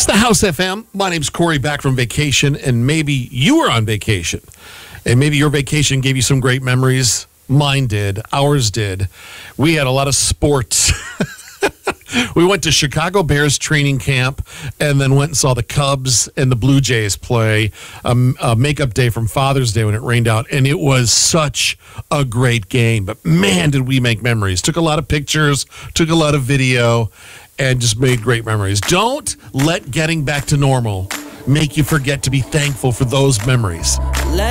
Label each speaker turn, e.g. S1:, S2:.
S1: The House FM. My name's Corey, back from vacation, and maybe you were on vacation, and maybe your vacation gave you some great memories. Mine did. Ours did. We had a lot of sports. We went to Chicago Bears training camp and then went and saw the Cubs and the Blue Jays play a makeup day from Father's Day when it rained out, and it was such a great game. But man, did we make memories. Took a lot of pictures, took a lot of video, and just made great memories. Don't let getting back to normal make you forget to be thankful for those memories.